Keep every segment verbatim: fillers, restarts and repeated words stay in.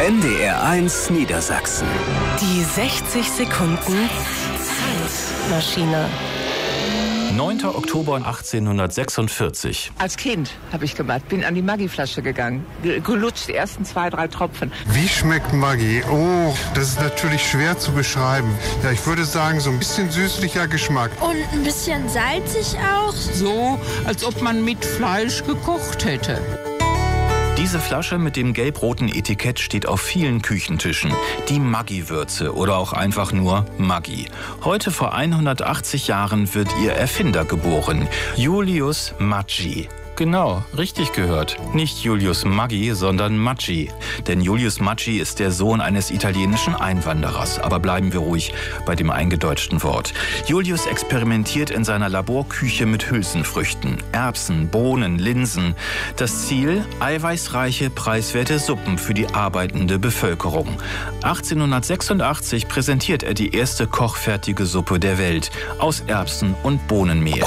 N D R eins Niedersachsen. Die sechzig Sekunden Zeitmaschine. neunter Oktober achtzehnhundertsechsundvierzig. Als Kind habe ich gemacht, bin an die Maggi-Flasche gegangen, Ge- gelutscht, die ersten zwei, drei Tropfen. Wie schmeckt Maggi? Oh, das ist natürlich schwer zu beschreiben. Ja, ich würde sagen, so ein bisschen süßlicher Geschmack. Und ein bisschen salzig auch. So, als ob man mit Fleisch gekocht hätte. Diese Flasche mit dem gelb-roten Etikett steht auf vielen Küchentischen. Die Maggi-Würze oder auch einfach nur Maggi. Heute vor hundertachtzig Jahren wird ihr Erfinder geboren, Julius Maggi. Genau, richtig gehört. Nicht Julius Maggi, sondern Maggi. Denn Julius Maggi ist der Sohn eines italienischen Einwanderers. Aber bleiben wir ruhig bei dem eingedeutschten Wort. Julius experimentiert in seiner Laborküche mit Hülsenfrüchten, Erbsen, Bohnen, Linsen. Das Ziel? Eiweißreiche, preiswerte Suppen für die arbeitende Bevölkerung. achtzehnhundertsechsundachtzig präsentiert er die erste kochfertige Suppe der Welt aus Erbsen und Bohnenmehl.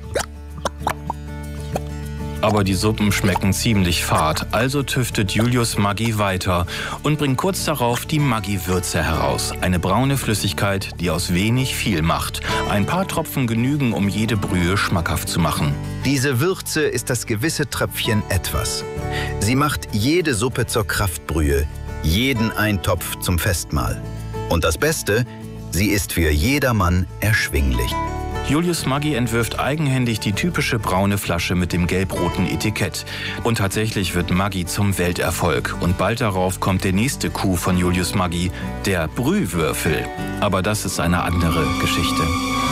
Aber die Suppen schmecken ziemlich fad, also tüftet Julius Maggi weiter und bringt kurz darauf die Maggi-Würze heraus. Eine braune Flüssigkeit, die aus wenig viel macht. Ein paar Tropfen genügen, um jede Brühe schmackhaft zu machen. Diese Würze ist das gewisse Tröpfchen etwas. Sie macht jede Suppe zur Kraftbrühe, jeden Eintopf zum Festmahl. Und das Beste, sie ist für jedermann erschwinglich. Julius Maggi entwirft eigenhändig die typische braune Flasche mit dem gelb-roten Etikett. Und tatsächlich wird Maggi zum Welterfolg. Und bald darauf kommt der nächste Coup von Julius Maggi, der Brühwürfel. Aber das ist eine andere Geschichte.